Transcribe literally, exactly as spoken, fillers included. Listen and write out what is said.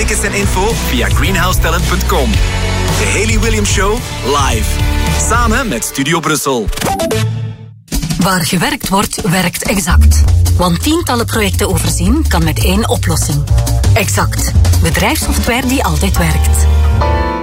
Tickets en info via greenhouse talent punt com. De Hayley Williams Show live. Samen met Studio Brussel. Waar gewerkt wordt, werkt Exact. Want tientallen projecten overzien kan met één oplossing. Exact. Bedrijfssoftware die altijd werkt.